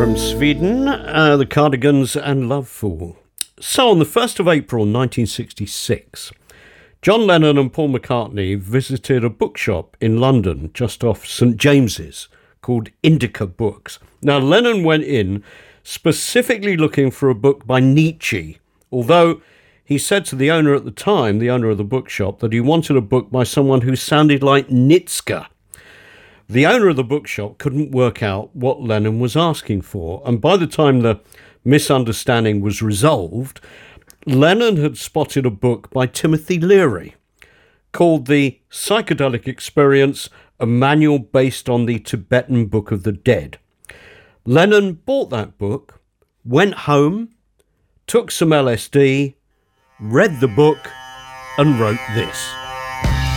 from Sweden, the Cardigans and Love Fool. So on the 1st of April 1966, John Lennon and Paul McCartney visited a bookshop in London just off St James's called Indica Books. Now Lennon went in specifically looking for a book by Nietzsche, although he said to the owner at the time, the owner of the bookshop, that he wanted a book by someone who sounded like Nietzsche. The owner of the bookshop couldn't work out what Lennon was asking for, and by the time the misunderstanding was resolved, Lennon had spotted a book by Timothy Leary called The Psychedelic Experience, a manual based on the Tibetan Book of the Dead. Lennon bought that book, went home, took some LSD, read the book, and wrote this.